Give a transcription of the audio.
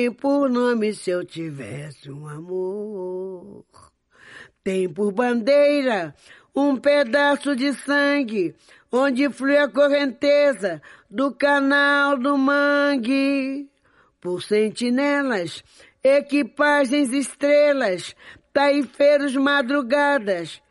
por nome se eu tivesse um amor. Tem por bandeira um pedaço de sangue, onde flui a correnteza do canal do mangue. Por sentinelas, equipagens, estrelas, taifeiros, madrugadas,